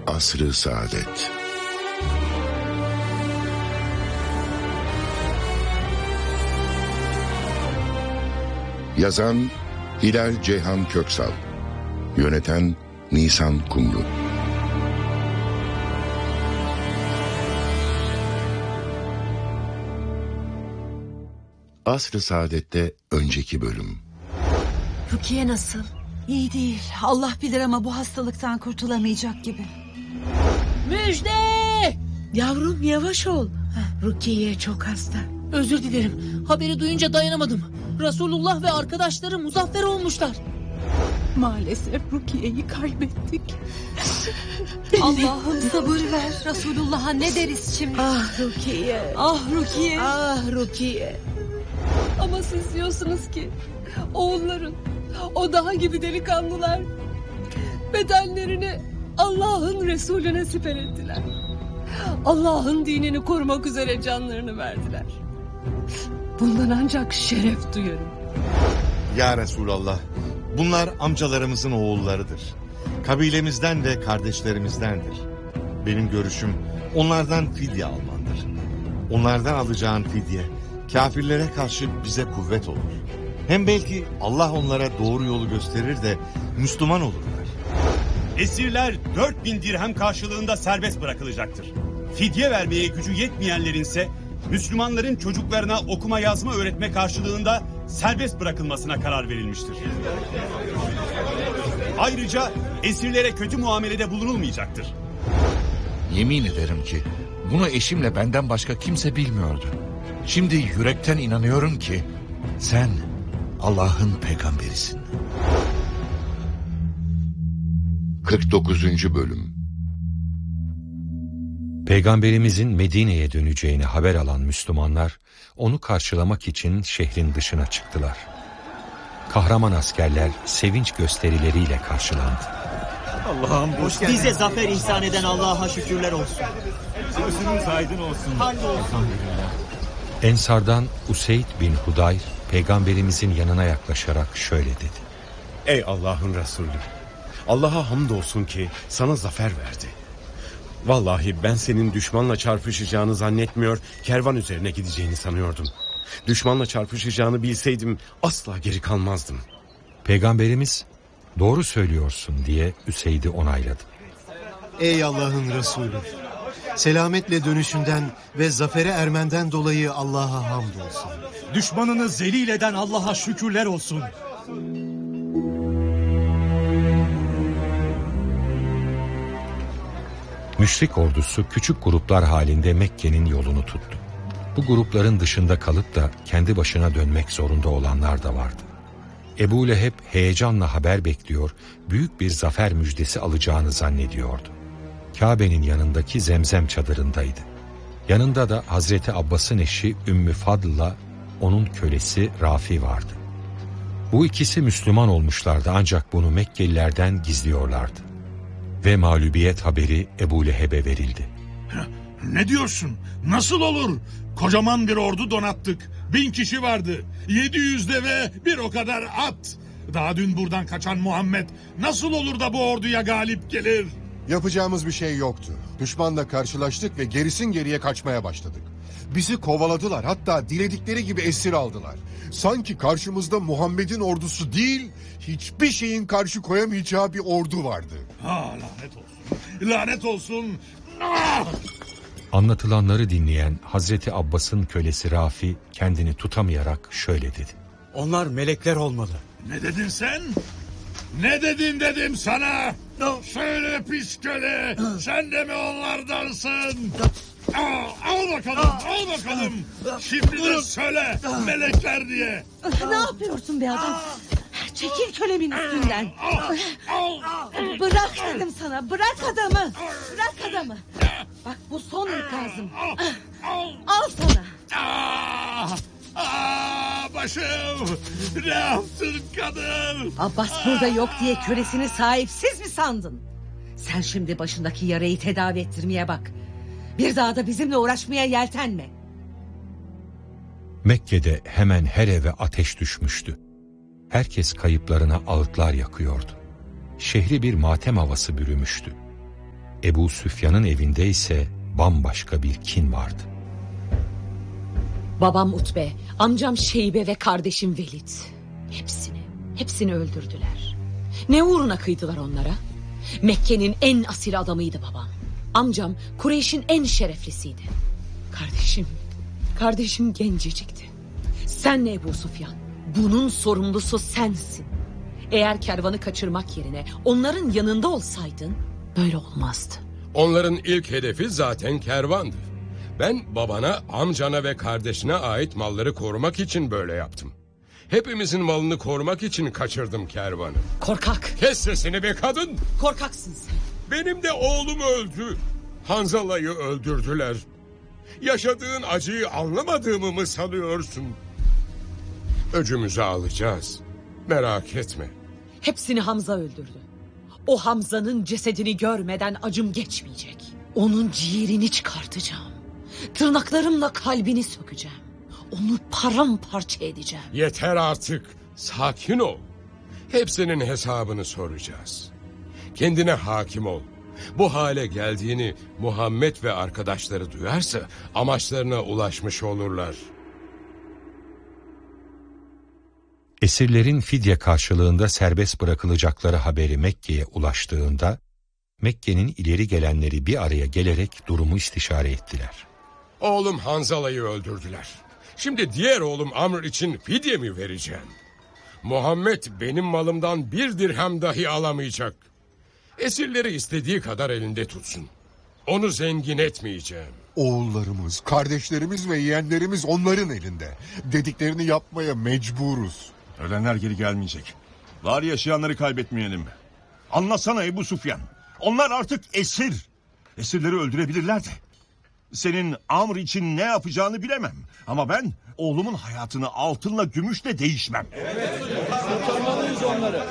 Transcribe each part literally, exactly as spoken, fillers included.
Asr-ı Saadet. Yazan Hilal Ceyhan Köksal, yöneten Nisan Kumru. Asr-ı Saadet'te önceki bölüm. Rukiye nasıl? İyi değil. Allah bilir ama bu hastalıktan kurtulamayacak gibi. Müjde! Yavrum yavaş ol. Rukiye çok hasta. Özür dilerim. Haberi duyunca dayanamadım. Resulullah ve arkadaşları muzaffer olmuşlar. Maalesef Rukiye'yi kaybettik. Allah'ım sabır ver. Resulullah'a ne deriz şimdi? Ah Rukiye. Ah Rukiye. Ah Rukiye. Ama siz diyorsunuz ki oğulların, o dağ gibi delikanlılar bedenlerini Allah'ın Resulüne siper ettiler. Allah'ın dinini korumak üzere canlarını verdiler. Bundan ancak şeref duyarım. Ya Resulallah, bunlar amcalarımızın oğullarıdır. Kabilemizden ve kardeşlerimizdendir. Benim görüşüm onlardan fidye almandır. Onlardan alacağın fidye kafirlere karşı bize kuvvet olur. Hem belki Allah onlara doğru yolu gösterir de Müslüman olurlar. Esirler dört bin dirhem karşılığında serbest bırakılacaktır. Fidye vermeye gücü yetmeyenlerinse Müslümanların çocuklarına okuma yazma öğretme karşılığında serbest bırakılmasına karar verilmiştir. Ayrıca esirlere kötü muamelede bulunulmayacaktır. Yemin ederim ki bunu eşimle benden başka kimse bilmiyordu. Şimdi yürekten inanıyorum ki sen Allah'ın peygamberisin. kırk dokuzuncu bölüm. Peygamberimizin Medine'ye döneceğini haber alan Müslümanlar onu karşılamak için şehrin dışına çıktılar. Kahraman askerler sevinç gösterileriyle karşılandı. Allah'ım bize zafer ihsan eden Allah'a şükürler olsun. Gözünüz aydın olsun. Hamdolsun. Ensardan Useyd bin Hudayr Peygamberimizin yanına yaklaşarak şöyle dedi. Ey Allah'ın Resulü, Allah'a hamdolsun ki sana zafer verdi. Vallahi ben senin düşmanla çarpışacağını zannetmiyor, kervan üzerine gideceğini sanıyordum. Düşmanla çarpışacağını bilseydim asla geri kalmazdım. Peygamberimiz doğru söylüyorsun diye Üseyd'i onayladı. Ey Allah'ın Resulü, selametle dönüşünden ve zafere ermenden dolayı Allah'a hamdolsun. Düşmanını zelil eden Allah'a şükürler olsun. Müşrik ordusu küçük gruplar halinde Mekke'nin yolunu tuttu. Bu grupların dışında kalıp da kendi başına dönmek zorunda olanlar da vardı. Ebu Leheb heyecanla haber bekliyor, büyük bir zafer müjdesi alacağını zannediyordu. Kabe'nin yanındaki Zemzem çadırındaydı. Yanında da Hazreti Abbas'ın eşi Ümmü Fadl'la onun kölesi Rafi vardı. Bu ikisi Müslüman olmuşlardı ancak bunu Mekkelilerden gizliyorlardı. Ve mağlubiyet haberi Ebu Leheb'e verildi. Ne diyorsun? Nasıl olur? Kocaman bir ordu donattık. Bin kişi vardı. Yedi yüz deve, bir o kadar at. Daha dün buradan kaçan Muhammed nasıl olur da bu orduya galip gelir? Yapacağımız bir şey yoktu. Düşmanla karşılaştık ve gerisin geriye kaçmaya başladık. Bizi kovaladılar, hatta diledikleri gibi esir aldılar. Sanki karşımızda Muhammed'in ordusu değil, hiçbir şeyin karşı koyamayacağı bir ordu vardı. Ha, lanet olsun. Lanet olsun. Ah! Anlatılanları dinleyen Hazreti Abbas'ın kölesi Rafi kendini tutamayarak şöyle dedi. Onlar melekler olmalı. Ne dedin sen? Ne dedin dedim sana? Söyle pis köle. Sen de mi onlardansın? Al, al bakalım, al bakalım. Şimdi de söyle melekler diye. Ne yapıyorsun be adam? Çekil kölemin üstünden. Bırak dedim sana, bırak adamı. Bırak adamı. Bak bu son ikazım. Al sana. Ah, ah, başım. Ne yaptın kadın? Abbas burada yok diye kölesini sahipsiz mi sandın? Sen şimdi başındaki yarayı tedavi ettirmeye bak. Bir daha da bizimle uğraşmaya yeltenme. Mekke'de hemen her eve ateş düşmüştü. Herkes kayıplarına ağıtlar yakıyordu. Şehri bir matem havası bürümüştü. Ebu Süfyan'ın evinde ise bambaşka bir kin vardı. Babam Utbe, amcam Şeybe ve kardeşim Velid. Hepsini, hepsini öldürdüler. Ne uğruna kıydılar onlara? Mekke'nin en asil adamıydı babam. Amcam Kureyş'in en şereflisiydi. Kardeşim, kardeşim gencecikti. Sen ne Ebu Süfyan? Bunun sorumlusu sensin. Eğer kervanı kaçırmak yerine onların yanında olsaydın böyle olmazdı. Onların ilk hedefi zaten kervandı. Ben babana, amcana ve kardeşine ait malları korumak için böyle yaptım. Hepimizin malını korumak için kaçırdım kervanı. Korkak. Kes sesini be kadın. Korkaksın sen. Benim de oğlum öldü. Hanzala'yı öldürdüler. Yaşadığın acıyı anlamadığımı mı sanıyorsun? Öcümüzü alacağız. Merak etme. Hepsini Hamza öldürdü. O Hamza'nın cesedini görmeden acım geçmeyecek. Onun ciğerini çıkartacağım. Tırnaklarımla kalbini sökeceğim. Onu paramparça edeceğim. Yeter artık. Sakin ol. Hepsinin hesabını soracağız. Kendine hakim ol. Bu hale geldiğini Muhammed ve arkadaşları duyarsa amaçlarına ulaşmış olurlar. Esirlerin fidye karşılığında serbest bırakılacakları haberi Mekke'ye ulaştığında Mekke'nin ileri gelenleri bir araya gelerek durumu istişare ettiler. Oğlum Hanzala'yı öldürdüler. Şimdi diğer oğlum Amr için fidye mi vereceğim? Muhammed benim malımdan bir dirhem dahi alamayacak. Esirleri istediği kadar elinde tutsun. Onu zengin etmeyeceğim. Oğullarımız, kardeşlerimiz ve yeğenlerimiz onların elinde. Dediklerini yapmaya mecburuz. Ölenler geri gelmeyecek. Var yaşayanları kaybetmeyelim. Anlasana Ebu Süfyan. Onlar artık esir. Esirleri öldürebilirlerdi. Senin Amr için ne yapacağını bilemem. Ama ben oğlumun hayatını altınla gümüşle değişmem. Evet, kurtarmalıyız onları.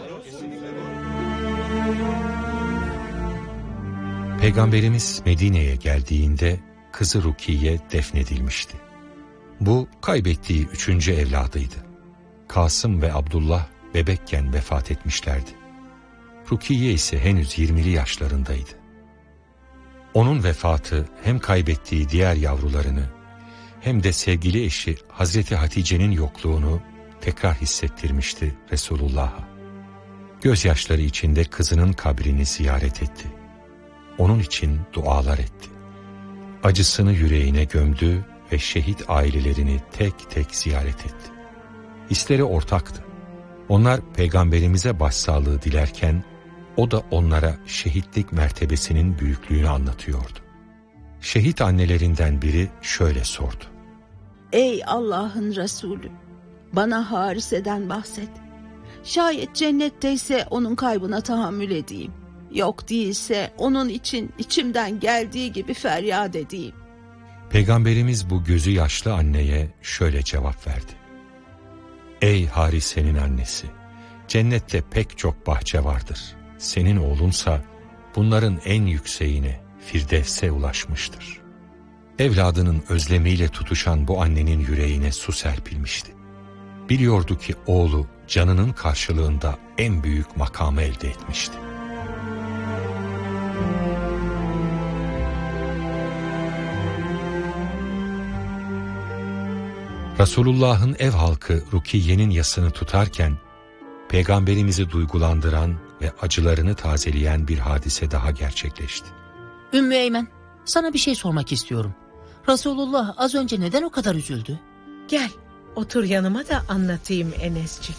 Peygamberimiz Medine'ye geldiğinde kızı Rukiye defnedilmişti. Bu kaybettiği üçüncü evladıydı. Kasım ve Abdullah bebekken vefat etmişlerdi. Rukiye ise henüz yirmili yaşlarındaydı. Onun vefatı hem kaybettiği diğer yavrularını hem de sevgili eşi Hazreti Hatice'nin yokluğunu tekrar hissettirmişti Resulullah'a. Gözyaşları içinde kızının kabrini ziyaret etti. Onun için dualar etti. Acısını yüreğine gömdü ve şehit ailelerini tek tek ziyaret etti. Hisleri ortaktı. Onlar Peygamberimize başsağlığı dilerken o da onlara şehitlik mertebesinin büyüklüğünü anlatıyordu. Şehit annelerinden biri şöyle sordu. Ey Allah'ın Resulü, bana Harise'den bahset. Şayet cennetteyse onun kaybına tahammül edeyim. Yok değilse onun için içimden geldiği gibi feryat edeyim. Peygamberimiz bu gözü yaşlı anneye şöyle cevap verdi. Ey Harise'nin annesi, cennette pek çok bahçe vardır. Senin oğlunsa bunların en yükseğine, Firdevs'e ulaşmıştır. Evladının özlemiyle tutuşan bu annenin yüreğine su serpilmişti. Biliyordu ki oğlu canının karşılığında en büyük makamı elde etmişti. Resulullah'ın ev halkı Rukiye'nin yasını tutarken, Peygamberimizi duygulandıran ve acılarını tazeleyen bir hadise daha gerçekleşti. Ümmü Eymen, sana bir şey sormak istiyorum. Resulullah az önce neden o kadar üzüldü? Gel, otur yanıma da anlatayım Enescik.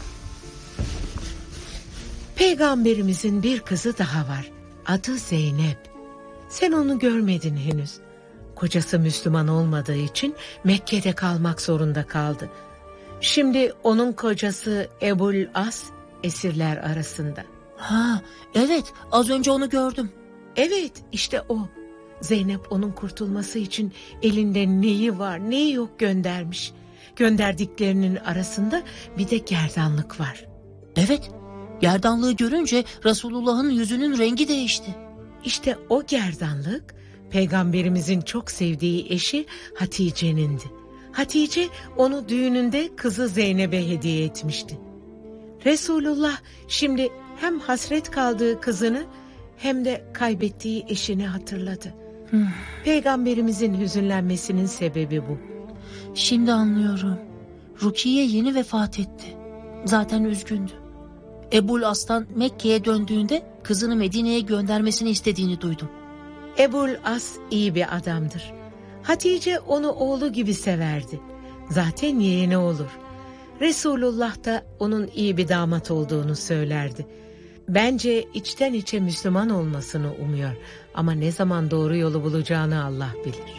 Peygamberimizin bir kızı daha var. Adı Zeynep. Sen onu görmedin henüz. Kocası Müslüman olmadığı için Mekke'de kalmak zorunda kaldı. Şimdi onun kocası Ebul As esirler arasında. Ha, evet, az önce onu gördüm. Evet, işte o. Zeynep onun kurtulması için elinde neyi var neyi yok göndermiş. Gönderdiklerinin arasında bir de gerdanlık var. Evet, gerdanlığı görünce Resulullah'ın yüzünün rengi değişti. İşte o gerdanlık Peygamberimizin çok sevdiği eşi Hatice'nindi. Hatice onu düğününde kızı Zeynep'e hediye etmişti. Resulullah şimdi hem hasret kaldığı kızını hem de kaybettiği eşini hatırladı. Peygamberimizin hüzünlenmesinin sebebi bu. Şimdi anlıyorum. Rukiye yeni vefat etti. Zaten üzgündü. Ebul As'tan Mekke'ye döndüğünde kızını Medine'ye göndermesini istediğini duydum. Ebul As iyi bir adamdır. Hatice onu oğlu gibi severdi. Zaten yeğeni olur. Resulullah da onun iyi bir damat olduğunu söylerdi. Bence içten içe Müslüman olmasını umuyor. Ama ne zaman doğru yolu bulacağını Allah bilir.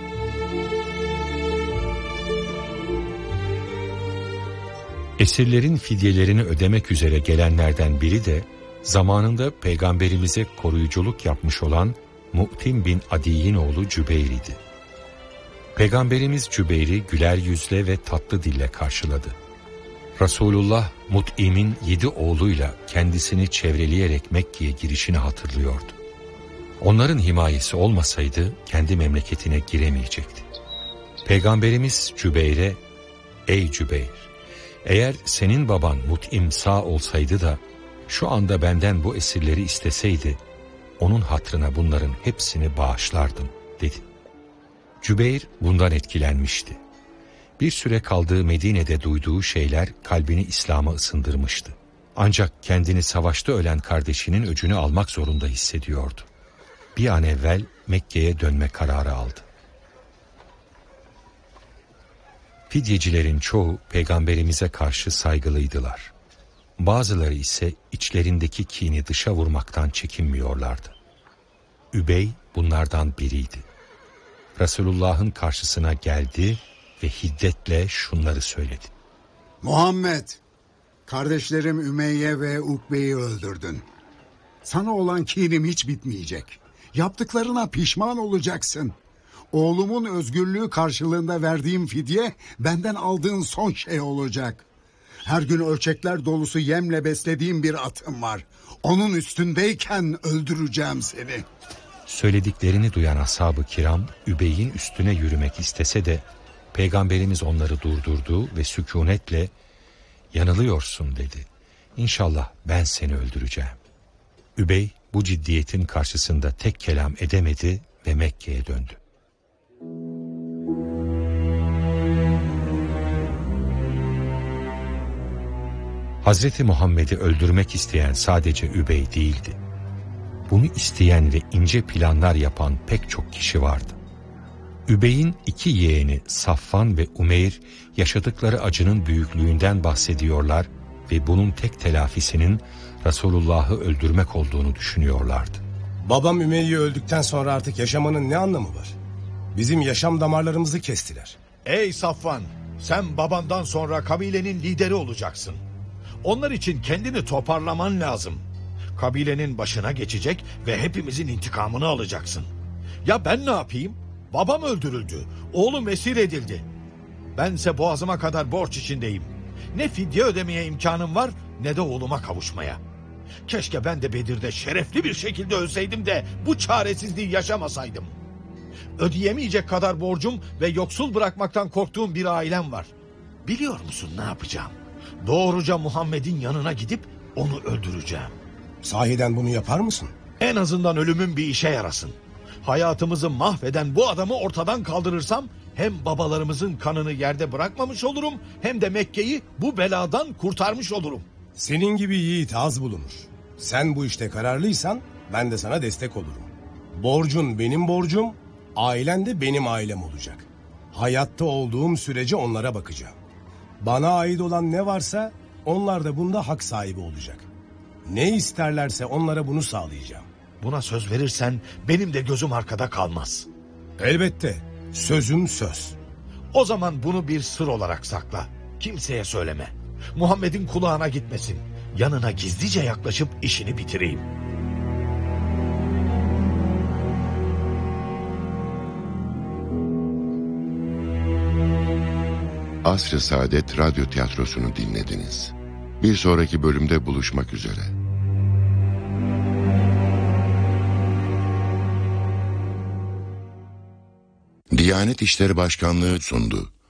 Esirlerin fidyelerini ödemek üzere gelenlerden biri de zamanında peygamberimize koruyuculuk yapmış olan Mu'tim bin Adi'nin oğlu Cübeyr idi. Peygamberimiz Cübeyr'i güler yüzle ve tatlı dille karşıladı. Resulullah Mut'im'in yedi oğluyla kendisini çevreleyerek Mekke'ye girişini hatırlıyordu. Onların himayesi olmasaydı kendi memleketine giremeyecekti. Peygamberimiz Cübeyr'e, "Ey Cübeyr, eğer senin baban Mut'im sağ olsaydı da şu anda benden bu esirleri isteseydi, onun hatırına bunların hepsini bağışlardım," dedi. Cübeyr bundan etkilenmişti. Bir süre kaldığı Medine'de duyduğu şeyler kalbini İslam'a ısındırmıştı. Ancak kendini savaşta ölen kardeşinin öcünü almak zorunda hissediyordu. Bir an evvel Mekke'ye dönme kararı aldı. Fidyecilerin çoğu peygamberimize karşı saygılıydılar. Bazıları ise içlerindeki kini dışa vurmaktan çekinmiyorlardı. Übey bunlardan biriydi. Resulullah'ın karşısına geldi ve hiddetle şunları söyledi. Muhammed, kardeşlerim Ümeyye ve Ukbe'yi öldürdün. Sana olan kinim hiç bitmeyecek. Yaptıklarına pişman olacaksın. Oğlumun özgürlüğü karşılığında verdiğim fidye benden aldığın son şey olacak. Her gün ölçekler dolusu yemle beslediğim bir atım var. Onun üstündeyken öldüreceğim seni. Söylediklerini duyan ashab-ı kiram Übey'in üstüne yürümek istese de Peygamberimiz onları durdurdu ve sükunetle "Yanılıyorsun," dedi. "İnşallah ben seni öldüreceğim." Übey bu ciddiyetin karşısında tek kelam edemedi ve Mekke'ye döndü. Hazreti Muhammed'i öldürmek isteyen sadece Übey değildi. Bunu isteyen ve ince planlar yapan pek çok kişi vardı. Übey'in iki yeğeni Safvan ve Umeyr yaşadıkları acının büyüklüğünden bahsediyorlar ve bunun tek telafisinin Resulullah'ı öldürmek olduğunu düşünüyorlardı. Babam Ümeyye öldükten sonra artık yaşamanın ne anlamı var? Bizim yaşam damarlarımızı kestiler. Ey Safvan, sen babandan sonra kabilenin lideri olacaksın. Onlar için kendini toparlaman lazım. Kabilenin başına geçecek ve hepimizin intikamını alacaksın. Ya ben ne yapayım? Babam öldürüldü, oğlum esir edildi. Bense boğazıma kadar borç içindeyim. Ne fidye ödemeye imkanım var ne de oğluma kavuşmaya. Keşke ben de Bedir'de şerefli bir şekilde ölseydim de bu çaresizliği yaşamasaydım. Ödeyemeyecek kadar borcum ve yoksul bırakmaktan korktuğum bir ailem var. Biliyor musun ne yapacağım? Doğruca Muhammed'in yanına gidip onu öldüreceğim. Sahiden bunu yapar mısın? En azından ölümün bir işe yarasın. Hayatımızı mahveden bu adamı ortadan kaldırırsam hem babalarımızın kanını yerde bırakmamış olurum hem de Mekke'yi bu beladan kurtarmış olurum. Senin gibi yiğit az bulunur. Sen bu işte kararlıysan ben de sana destek olurum. Borcun benim borcum, ailen de benim ailem olacak. Hayatta olduğum sürece onlara bakacağım. Bana ait olan ne varsa onlar da bunda hak sahibi olacak. Ne isterlerse onlara bunu sağlayacağım. Buna söz verirsen benim de gözüm arkada kalmaz. Elbette. Sözüm söz. O zaman bunu bir sır olarak sakla. Kimseye söyleme. Muhammed'in kulağına gitmesin. Yanına gizlice yaklaşıp işini bitireyim. Asr-ı Saadet Radyo Tiyatrosu'nu dinlediniz. Bir sonraki bölümde buluşmak üzere. Diyanet İşleri Başkanlığı sundu.